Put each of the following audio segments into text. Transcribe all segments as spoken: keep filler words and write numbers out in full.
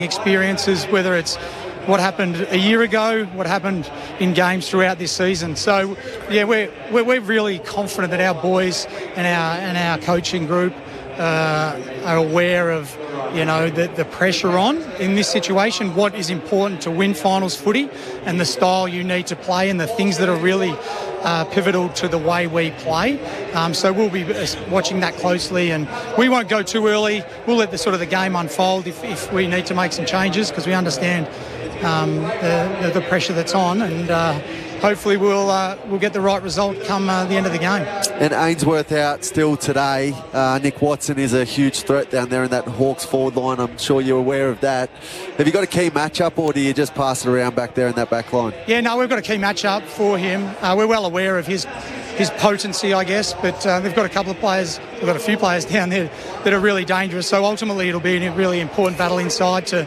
experiences, whether it's what happened a year ago, what happened in games throughout this season. So, yeah, we're we're, we're really confident that our boys and our and our coaching group uh, are aware of, you know, the, the pressure on in this situation, what is important to win finals footy and the style you need to play and the things that are really uh, pivotal to the way we play. Um, so we'll be watching that closely, and we won't go too early. We'll let the sort of the game unfold if, if we need to make some changes, because we understand um, the, the, the pressure that's on, and uh, hopefully we'll uh, we'll get the right result come uh, the end of the game. And Ainsworth out still today. Uh, Nick Watson is a huge threat down there in that Hawks forward line. I'm sure you're aware of that. Have you got a key matchup, or do you just pass it around back there in that back line? Yeah, no, we've got a key matchup for him. Uh, we're well aware of his his potency, I guess, but uh, they've got a couple of players, they've got a few players down there that are really dangerous. So ultimately it'll be a really important battle inside to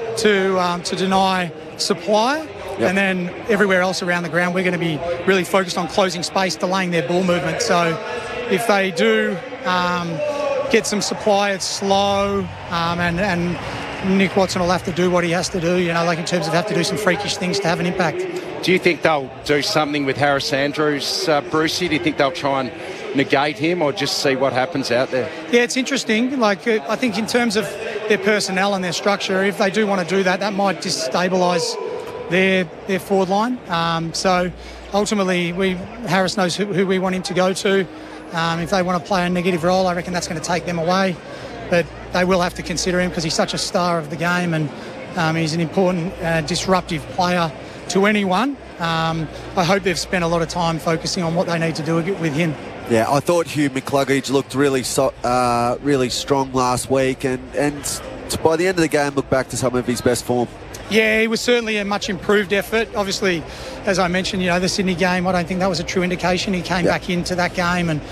to um, to deny supply. Yep. And then everywhere else around the ground, we're going to be really focused on closing space, delaying their ball movement. So if they do um, get some supply, it's slow, um, and, and Nick Watson will have to do what he has to do, you know, like in terms of have to do some freakish things to have an impact. Do you think they'll do something with Harris Andrews, uh, Brucey? Do you think they'll try and negate him, or just see what happens out there? Yeah, it's interesting. Like, uh, I think in terms of their personnel and their structure, if they do want to do that, that might destabilise their their forward line. Um, so ultimately, we Harris knows who, who we want him to go to. Um, if they want to play a negative role, I reckon that's going to take them away. But they will have to consider him because he's such a star of the game, and um, he's an important, uh, disruptive player to anyone. Um, I hope they've spent a lot of time focusing on what they need to do with him. Yeah, I thought Hugh McCluggage looked really so, uh, really strong last week, and, and by the end of the game, looked back to some of his best form. Yeah, it was certainly a much improved effort. Obviously, as I mentioned, you know, the Sydney game, I don't think that was a true indication. He came yep. back into that game, and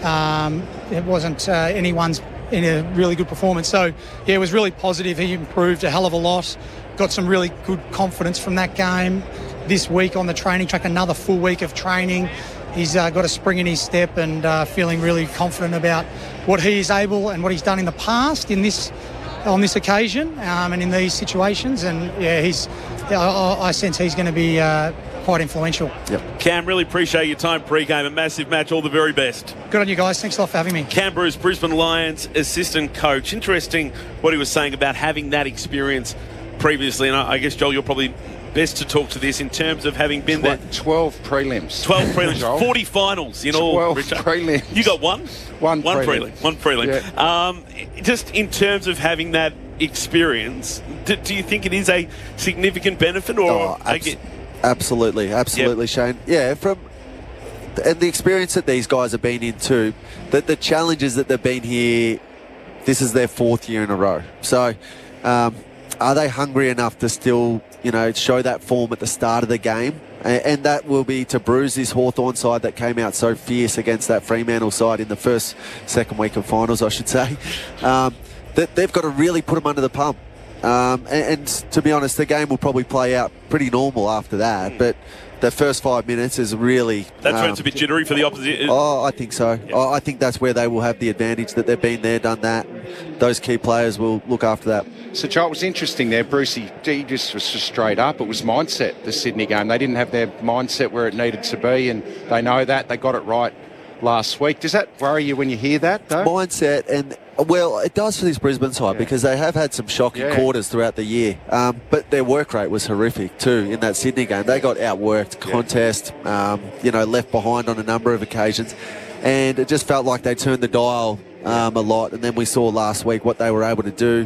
um, it wasn't uh, anyone's in a really good performance. So, yeah, it was really positive. He improved a hell of a lot. Got some really good confidence from that game. This week on the training track, another full week of training. He's uh, got a spring in his step, and uh, feeling really confident about what he is able and what he's done in the past in this on this occasion um, and in these situations. And yeah, he's I, I sense he's going to be uh, quite influential. Yep. Cam, really appreciate your time pre-game. A massive match. All the very best. Good on you guys. Thanks a lot for having me. Cam Bruce, Brisbane Lions assistant coach. Interesting what he was saying about having that experience previously. And I, I guess, Joel, you're probably best to talk to this in terms of having been there. twelve prelims. twelve prelims. forty finals in all. twelve Richard. prelims. You got one? One, one prelim. prelim. One prelim. Yeah. Um, just in terms of having that experience, do, do you think it is a significant benefit? Or oh, abs- get... Absolutely. Absolutely, yep. Shane. Yeah, from... And the experience that these guys have been in too, that the challenges that they've been here, this is their fourth year in a row. So, um, are they hungry enough to still, you know, show that form at the start of the game? And, and that will be to bruise this Hawthorn side that came out so fierce against that Fremantle side in the first, second week of finals, I should say. Um, that they've got to really put them under the pump. Um, and, and to be honest, the game will probably play out pretty normal after that. But the first five minutes is really... That's um, when it's a bit jittery for the opposition. Oh, I think so. Yeah. Oh, I think that's where they will have the advantage, that they've been there, done that. And those key players will look after that. So, Joel, it was interesting there. Brucey, he just was just straight up. It was mindset, the Sydney game. They didn't have their mindset where it needed to be, and they know that. They got it right last week. Does that worry you when you hear that, though? Mindset, and, well, it does for this Brisbane side, yeah. because they have had some shocking yeah. quarters throughout the year. Um, but their work rate was horrific, too, in that Sydney game. They got outworked, yeah. contest, um, you know, left behind on a number of occasions. And it just felt like they turned the dial um, a lot. And then we saw last week what they were able to do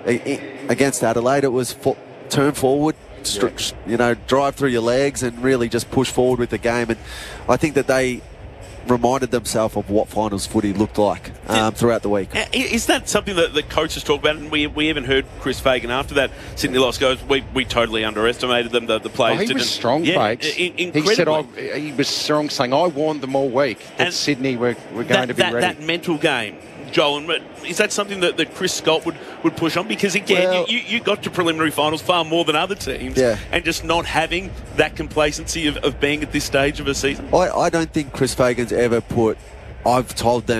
against Adelaide. It was fo- turn forward, yeah. you know, drive through your legs and really just push forward with the game. And I think that they reminded themselves of what finals footy looked like um, throughout the week. Is that something that the coaches talk about? And we we even heard Chris Fagan after that Sydney loss goes, we, we totally underestimated them, the, the players. Oh, he didn't. was strong, yeah, Bakes. He said I, he was strong, saying, I warned them all week that and Sydney were, were going that, to be that, ready. That mental game, Joel, is that something that, that Chris Scott would, would push on? Because, again, well, you, you got to preliminary finals far more than other teams, yeah. and just not having that complacency of, of being at this stage of a season. I, I don't think Chris Fagan's ever put, I've told them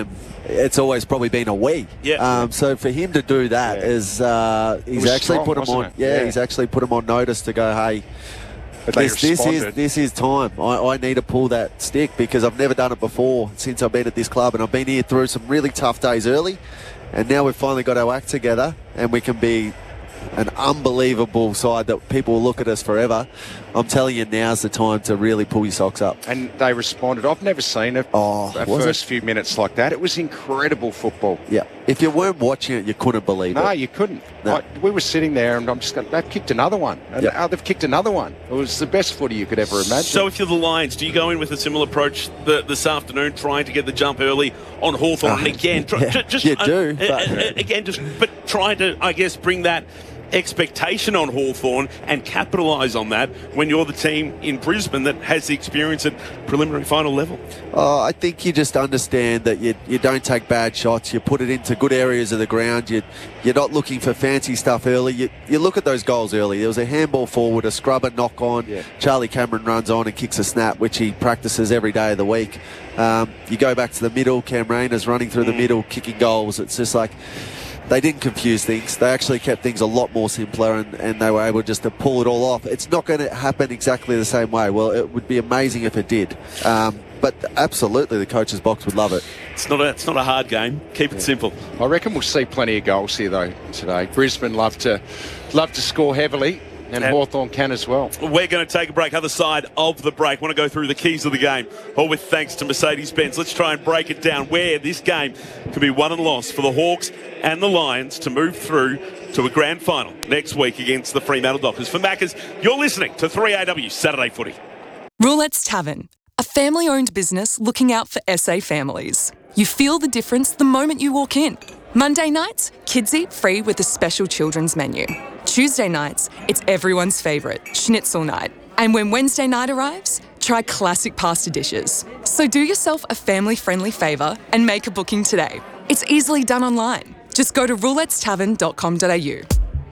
it's always probably been a we. Yeah. Um, so for him to do that Yeah. is uh, he's was actually strong, put him wasn't on. it? Yeah, Yeah. he's actually put him on notice to go, hey. But they This, this is responded. this is time. I, I need to pull that stick because I've never done it before since I've been at this club, and I've been here through some really tough days early, and now we've finally got our act together, and we can be an unbelievable side that people will look at us forever. I'm telling you, now's the time to really pull your socks up. And they responded. I've never seen a, Oh, a was first it? few minutes like that. It was incredible football. Yeah, if you weren't watching it, you couldn't believe No, it. you couldn't. No. Like, we were sitting there, and I'm just going, they've kicked another one. And Yep. now they've kicked another one. It was the best footy you could ever imagine. So if you're the Lions, do you go in with a similar approach the, this afternoon, trying to get the jump early on Hawthorn? Uh, and again, try, yeah, ju- just you do, uh, but- uh, uh, again, just but trying to, I guess, bring that expectation on Hawthorn and capitalise on that when you're the team in Brisbane that has the experience at preliminary final level. Oh, I think you just understand that you you don't take bad shots. You put it into good areas of the ground. You, you're not looking for fancy stuff early. You, you look at those goals early. There was a handball forward, a scrubber knock on. Yeah. Charlie Cameron runs on and kicks a snap, which he practices every day of the week. Um, you go back to the middle. Cam Rayner's running through the middle, kicking goals. It's just like they didn't confuse things. They actually kept things a lot more simpler, and, and they were able just to pull it all off. It's not going to happen exactly the same way. Well, it would be amazing if it did. Um, but absolutely, the coach's box would love it. It's not a, it's not a hard game. Keep it simple. I reckon we'll see plenty of goals here, though, today. Brisbane love to love to score heavily, and Yeah. Hawthorn can as well. We're going to take a break. Other side of the break. Want to go through the keys of the game, all with thanks to Mercedes-Benz. Let's try and break it down where this game could be won and lost for the Hawks and the Lions to move through to a grand final next week against the Fremantle Dockers. For Maccas, you're listening to three A W Saturday Footy. Roulette's Tavern, a family-owned business looking out for S A families. You feel the difference the moment you walk in. Monday nights, kids eat free with a special children's menu. Tuesday nights, it's everyone's favourite, schnitzel night. And when Wednesday night arrives, try classic pasta dishes. So do yourself a family-friendly favour and make a booking today. It's easily done online. Just go to roulettes tavern dot com dot a u.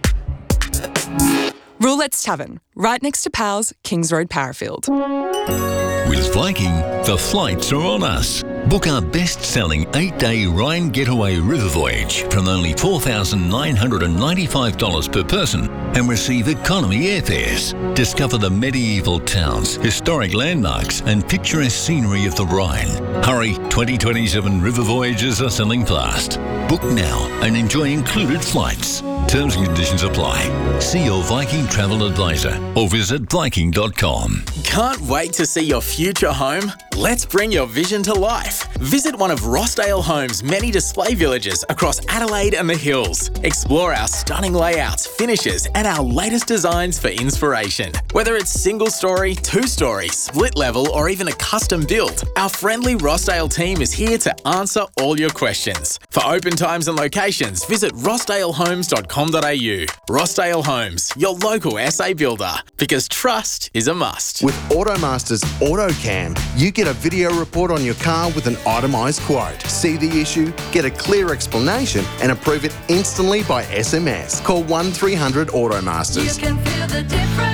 Roulette's Tavern, right next to Powell's, Kings Road, Parafield. With Viking, the flights are on us. Book our best-selling eight-day Rhine Getaway River Voyage from only four thousand nine hundred ninety-five dollars per person and receive economy airfares. Discover the medieval towns, historic landmarks and picturesque scenery of the Rhine. Hurry, twenty twenty-seven river voyages are selling fast. Book now and enjoy included flights. Terms and conditions apply. See your Viking travel advisor or visit viking dot com. Can't wait to see your future home? Let's bring your vision to life. Visit one of Rossdale Homes' many display villages across Adelaide and the Hills. Explore our stunning layouts, finishes, and our latest designs for inspiration. Whether it's single story, two story, split level, or even a custom build, our friendly Rossdale team is here to answer all your questions. For open times and locations, visit rossdale homes dot com dot a u. Rossdale Homes, your local S A builder, because trust is a must. With Automaster's AutoCam, you get a video report on your car with an itemised quote. See the issue, get a clear explanation, and approve it instantly by S M S. Call one three hundred Automasters. You can feel the difference.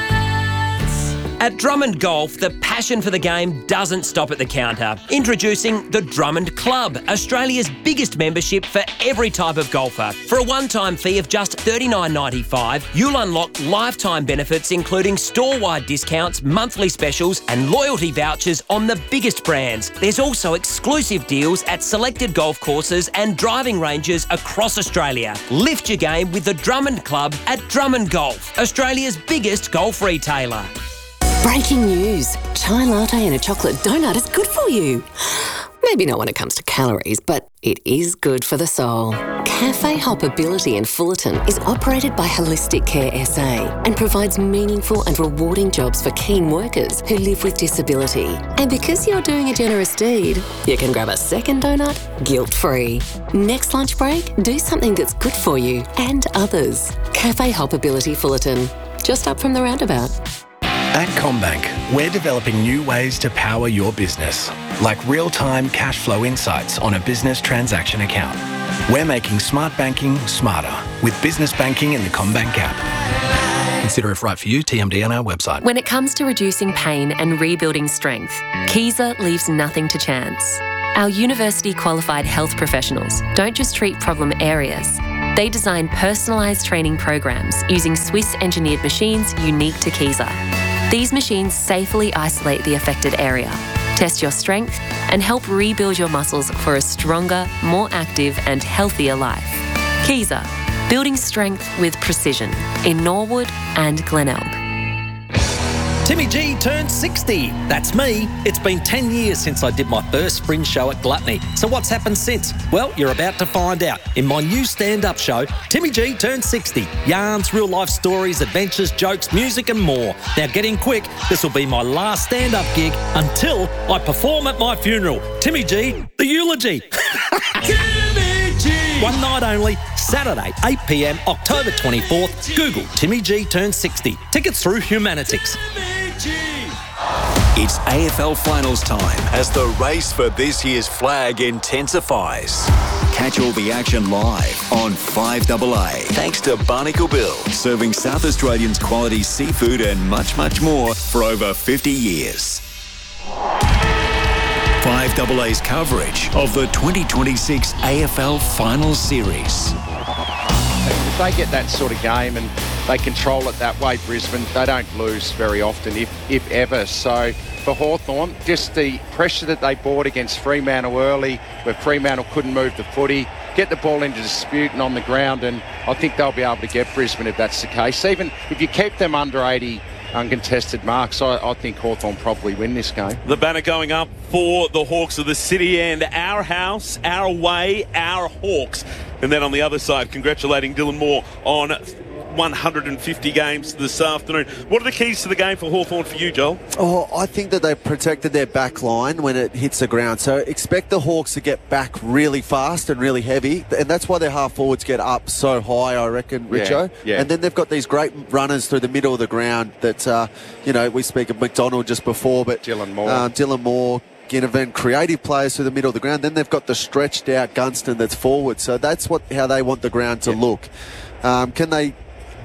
At Drummond Golf, the passion for the game doesn't stop at the counter. Introducing the Drummond Club, Australia's biggest membership for every type of golfer. For a one-time fee of just thirty-nine ninety-five, you'll unlock lifetime benefits including store-wide discounts, monthly specials and loyalty vouchers on the biggest brands. There's also exclusive deals at selected golf courses and driving ranges across Australia. Lift your game with the Drummond Club at Drummond Golf, Australia's biggest golf retailer. Breaking news. Chai latte and a chocolate donut is good for you. Maybe not when it comes to calories, but it is good for the soul. Cafe Hoppability in Fullerton is operated by Holistic Care S A and provides meaningful and rewarding jobs for keen workers who live with disability. And because you're doing a generous deed, you can grab a second donut guilt-free. Next lunch break, do something that's good for you and others. Cafe Hoppability Fullerton, just up from the roundabout. At CommBank, we're developing new ways to power your business, like real-time cash flow insights on a business transaction account. We're making smart banking smarter with business banking in the CommBank app. Consider if right for you, T M D on our website. When it comes to reducing pain and rebuilding strength, Kiesa leaves nothing to chance. Our university-qualified health professionals don't just treat problem areas. They design personalised training programs using Swiss-engineered machines unique to Kaiser. These machines safely isolate the affected area, test your strength, and help rebuild your muscles for a stronger, more active and healthier life. Kaiser, building strength with precision in Norwood and Glenelg. Timmy G turned sixty. That's me. It's been ten years since I did my first fringe show at Gluttony. So what's happened since? Well, you're about to find out in my new stand-up show, Timmy G Turned sixty. Yarns, real-life stories, adventures, jokes, music and more. Now get in quick. This will be my last stand-up gig until I perform at my funeral. Timmy G, the eulogy. Timmy G! One night only, Saturday, eight p.m, October twenty-fourth. Google Timmy G Turned sixty. Tickets through Humanitics. It's A F L finals time as the race for this year's flag intensifies. Catch all the action live on five A A. Thanks to Barnacle Bill, serving South Australians quality seafood and much, much more for over fifty years. five A A's coverage of the twenty twenty-six A F L Finals Series. If they get that sort of game and they control it that way, Brisbane, they don't lose very often, if, if ever. So for Hawthorn, just the pressure that they brought against Fremantle early, where Fremantle couldn't move the footy, get the ball into dispute and on the ground, and I think they'll be able to get Brisbane if that's the case. Even if you keep them under eighty uncontested marks, I, I think Hawthorn probably win this game. The banner going up for the Hawks of the City and our house, our way, our Hawks. And then on the other side, congratulating Dylan Moore on one hundred fifty games this afternoon. What are the keys to the game for Hawthorn for you, Joel? Oh, I think that they've protected their back line when it hits the ground. So expect the Hawks to get back really fast and really heavy. And that's why their half forwards get up so high, I reckon, Richo. Yeah, yeah. And then they've got these great runners through the middle of the ground that, uh, you know, we speak of McDonald just before, but Dylan Moore. Uh, Dylan Moore. Ginnivan, creative players through the middle of the ground. Then they've got the stretched out Gunston that's forward. So that's what how they want the ground to yeah. look. Um, can they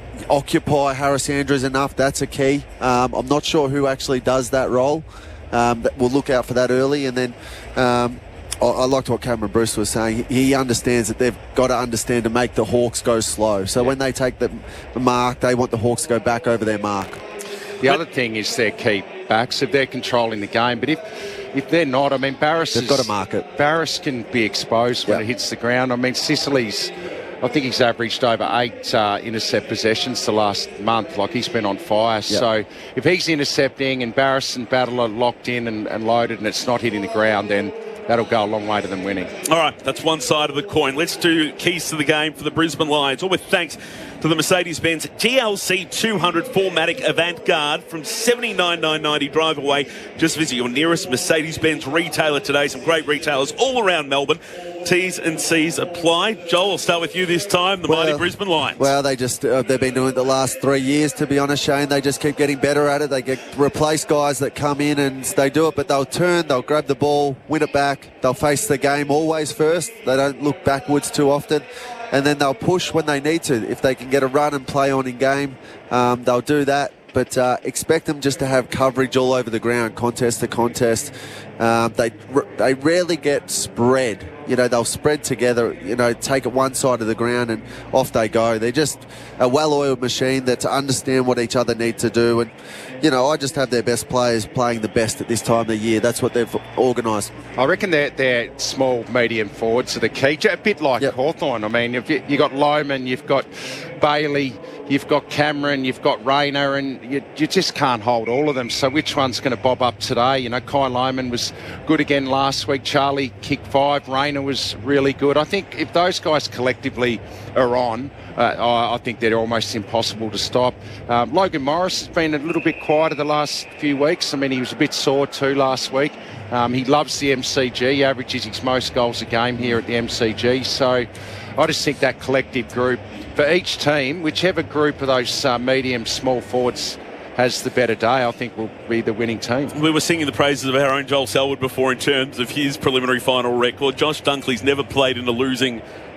occupy Harris Andrews enough? That's a key. Um, I'm not sure who actually does that role. Um, we'll look out for that early. And then um, I, I liked what Cameron Bruce was saying. He understands that they've got to understand to make the Hawks go slow. So yeah. when they take the, the mark, they want the Hawks to go back over their mark. The other thing is their key backs, if they're controlling the game. But if if they're not, I mean, Barris They've is, got to mark it. Barris can be exposed when yep. it hits the ground. I mean, Sicily's, I think he's averaged over eight uh, intercept possessions the last month. Like, he's been on fire. Yep. So if he's intercepting and Barris and Battle are locked in and, and loaded and it's not hitting the ground, then that'll go a long way to them winning. All right, that's one side of the coin. Let's do keys to the game for the Brisbane Lions. All with thanks to the Mercedes-Benz G L C two hundred four matic Avantgarde from seventy-nine thousand nine hundred ninety drive away. Just visit your nearest Mercedes-Benz retailer today. Some great retailers all around Melbourne. T's and C's apply. Joel, I'll start with you this time. The well, mighty Brisbane Lions. Well, they just uh, they've been doing it the last three years. To be honest, Shane, they just keep getting better at it. They get replace guys that come in and they do it, but they'll turn, they'll grab the ball, win it back. They'll face the game always first. They don't look backwards too often. And then they'll push when they need to. If they can get a run and play on in game, um, they'll do that. But uh, expect them just to have coverage all over the ground, contest to contest. Um, they they rarely get spread. You know, they'll spread together, you know, take it one side of the ground and off they go. They're just a well-oiled machine that to understand what each other need to do. And, you know, I just have their best players playing the best at this time of the year. That's what they've organised. I reckon they're, they're small, medium forwards are the key. A bit like yep. Hawthorn. I mean, if you, you've got Lohman, you've got Bailey, you've got Cameron, you've got Rayner, and you, you just can't hold all of them. So which one's going to bob up today? You know, Kai Lohman was good again last week. Charlie kicked five. Rayner was really good. I think if those guys collectively are on, uh, I, I think they're almost impossible to stop. Um, Logan Morris has been a little bit quieter the last few weeks. I mean, he was a bit sore too last week. Um, he loves the M C G. He averages his most goals a game here at the M C G. So I just think that collective group for each team, whichever group of those uh, medium small forwards has the better day, I think will be the winning team. We were singing the praises of our own Joel Selwood before in terms of his preliminary final record. Josh Dunkley's never played in a losing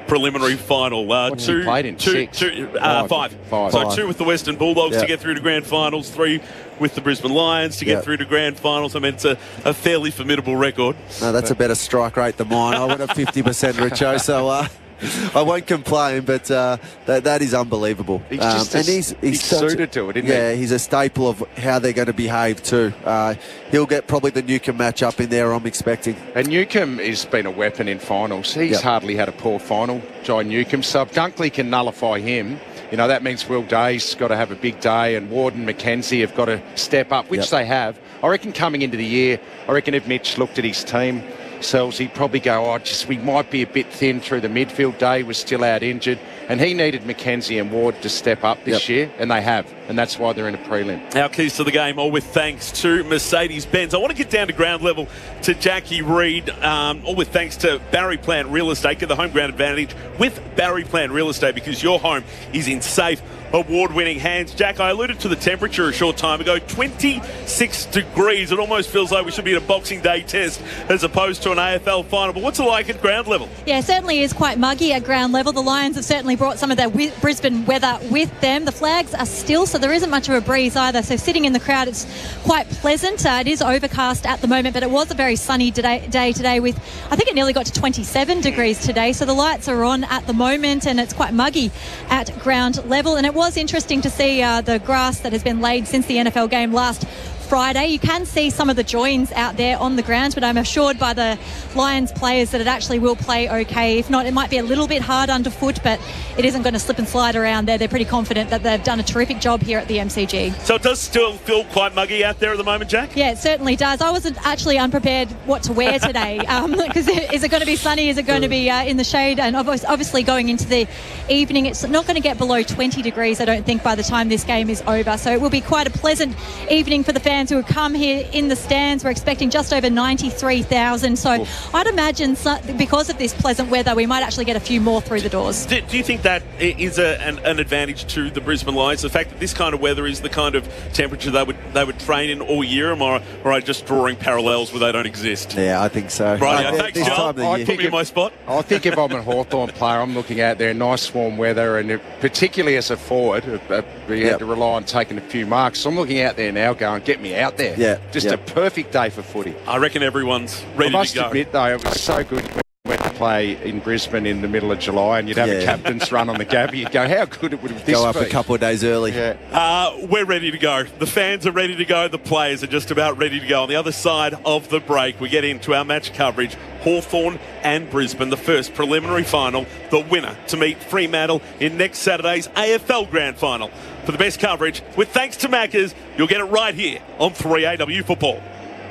preliminary final. Uh, What's two, he played in? two, Six? two, uh, five. Five. So Five. two with the Western Bulldogs Yeah. to get through to grand finals, three with the Brisbane Lions to get Yeah. through to grand finals. I mean, it's a, a fairly formidable record. No, that's a better strike rate than mine. I went at fifty percent, Richo, so uh, I won't complain, but uh, that, that is unbelievable. He's just and a- he's, he's such a- suited to it, isn't yeah, he? he's a staple of how they're going to behave too. Uh, he'll get probably the Newcomb matchup in there, I'm expecting. And Newcomb has been a weapon in finals. He's Yep. hardly had a poor final, John Newcomb. So if Dunkley can nullify him, you know, that means Will Day's got to have a big day, and Ward and McKenzie have got to step up, which Yep. they have. I reckon coming into the year, I reckon if Mitch looked at his team, selves, he'd probably go, oh, just we might be a bit thin through the midfield. Day was still out injured, and he needed McKenzie and Ward to step up this Yep. year, and they have, and that's why they're in a prelim. Our keys to the game, all with thanks to Mercedes-Benz. I want to get down to ground level to Jackie Reed, um, all with thanks to Barry Plant Real Estate. Get the home ground advantage with Barry Plant Real Estate because your home is in safe, award-winning hands. Jack, I alluded to the temperature a short time ago, twenty-six degrees. It almost feels like we should be at a Boxing Day test as opposed to an A F L final. But what's it like at ground level? Yeah, it certainly is quite muggy at ground level. The Lions have certainly brought some of their wi- Brisbane weather with them. The flags are still, so there isn't much of a breeze either. So sitting in the crowd, it's quite pleasant. Uh, it is overcast at the moment, but it was a very sunny day, day today with, I think it nearly got to twenty-seven degrees today. So the lights are on at the moment and it's quite muggy at ground level. And it was interesting to see uh, the grass that has been laid since the N F L game last Friday. You can see some of the joins out there on the ground, but I'm assured by the Lions players that it actually will play okay. If not, it might be a little bit hard underfoot, but it isn't going to slip and slide around there. They're pretty confident that they've done a terrific job here at the M C G. So it does still feel quite muggy out there at the moment, Jack? Yeah, it certainly does. I wasn't actually unprepared what to wear today because um, is it going to be sunny? Is it going to be uh, in the shade? And obviously going into the evening, it's not going to get below twenty degrees, I don't think, by the time this game is over. So it will be quite a pleasant evening for the fans who have come here in the stands. We're expecting just over ninety-three thousand. So I'd imagine so, because of this pleasant weather, we might actually get a few more through the doors. Do, do you think that is a, an, an advantage to the Brisbane Lions? The fact that this kind of weather is the kind of temperature they would they would train in all year, or, or are I just drawing parallels where they don't exist? Yeah, I think so. Right, Uh, thanks, this Joel. time of the I year. put me in my spot. I think if I'm a Hawthorn player, I'm looking out there, nice warm weather, and if, particularly as a forward, uh, we Yep. had to rely on taking a few marks. So I'm looking out there now going, get me out there. Yeah, Just yeah. a perfect day for footy. I reckon everyone's ready I must to go. admit, though, it was so good when we went to play in Brisbane in the middle of July and you'd have Yeah. a captain's run on the Gabby. You'd go, how good it would have this Go up be? a couple of days early. Yeah. Uh, we're ready to go. The fans are ready to go. The players are just about ready to go. On the other side of the break, we get into our match coverage. Hawthorn and Brisbane, the first preliminary final, the winner to meet Fremantle in next Saturday's A F L Grand Final. For the best coverage, with thanks to Maccas, you'll get it right here on three A W Football.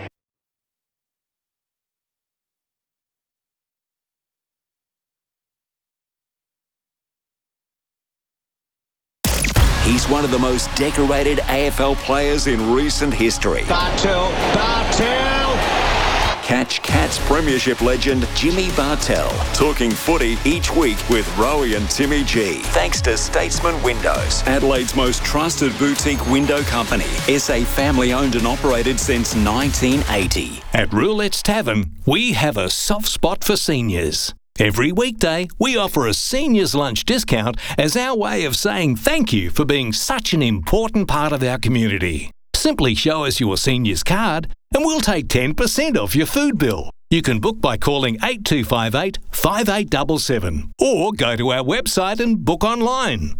He's one of the most decorated A F L players in recent history. Bartel, Bartel! Catch Cats Premiership legend Jimmy Bartel talking footy each week with Rowie and Timmy G. Thanks to Statesman Windows, Adelaide's most trusted boutique window company. S A family owned and operated since nineteen eighty. At Roulette's Tavern, we have a soft spot for seniors. Every weekday, we offer a seniors lunch discount as our way of saying thank you for being such an important part of our community. Simply show us your seniors card and we'll take ten percent off your food bill. You can book by calling eight two five eight, five eight seven seven or go to our website and book online.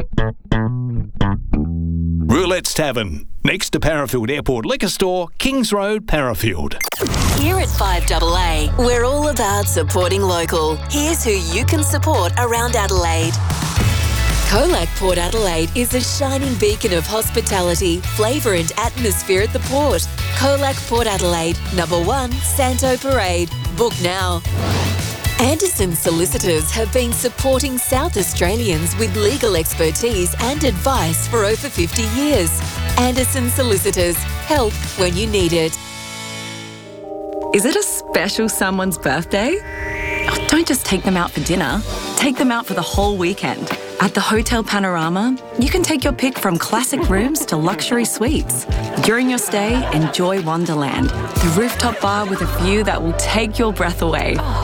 Roulette's Tavern, next to Parafield Airport Liquor Store, Kings Road, Parafield. Here at five A A, we're all about supporting local. Here's who you can support around Adelaide. Colac Port Adelaide is a shining beacon of hospitality, flavour and atmosphere at the port. Colac Port Adelaide, number one, Santo Parade. Book now. Anderson Solicitors have been supporting South Australians with legal expertise and advice for over fifty years. Anderson Solicitors, help when you need it. Is it a special someone's birthday? Oh, don't just take them out for dinner. Take them out for the whole weekend. At the Hotel Panorama, you can take your pick from classic rooms to luxury suites. During your stay, enjoy Wonderland, the rooftop bar with a view that will take your breath away. Oh, wow.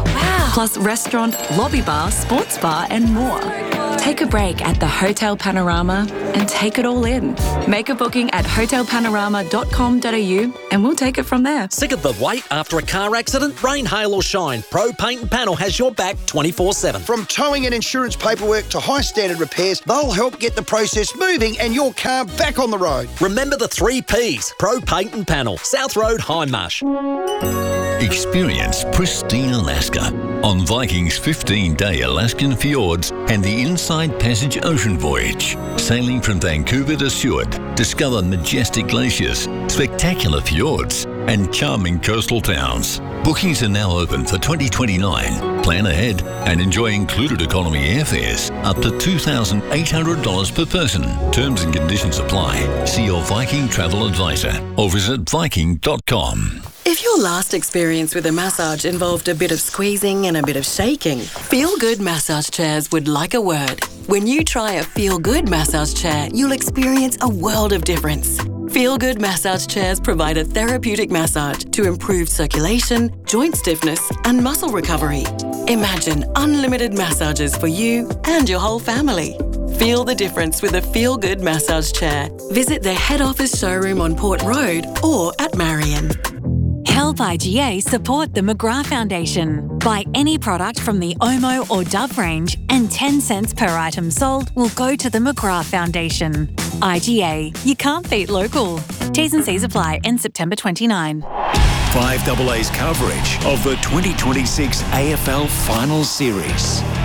plus restaurant, lobby bar, sports bar and more. Take a break at the Hotel Panorama and take it all in. Make a booking at hotel panorama dot com dot a u and we'll take it from there. Sick of the wait after a car accident? Rain, hail or shine, Pro Paint and Panel has your back twenty-four seven. From towing and insurance paperwork to high standard repairs, they'll help get the process moving and your car back on the road. Remember the three P's. Pro Paint and Panel, South Road, Hindmarsh. Experience pristine Alaska on Viking's fifteen-day Alaskan fjords and the Inside Passage ocean voyage. Sailing from Vancouver to Seward, discover majestic glaciers, spectacular fjords, and charming coastal towns. Bookings are now open for twenty twenty-nine. Plan ahead and enjoy included economy airfares up to two thousand eight hundred dollars per person. Terms and conditions apply. See your Viking travel advisor or visit viking dot com. If your last experience with a massage involved a bit of squeezing and a bit of shaking, Feel Good Massage Chairs would like a word. When you try a Feel Good massage chair, you'll experience a world of difference. Feel Good Massage Chairs provide a therapeutic massage to improve circulation, joint stiffness, and muscle recovery. Imagine unlimited massages for you and your whole family. Feel the difference with a Feel Good Massage Chair. Visit their head office showroom on Port Road or at Marion. Help I G A support the McGrath Foundation. Buy any product from the Omo or Dove range and ten cents per item sold will go to the McGrath Foundation. I G A, you can't beat local. T's and C's apply in September twenty-ninth. five A A's coverage of the twenty twenty-six A F L Finals Series.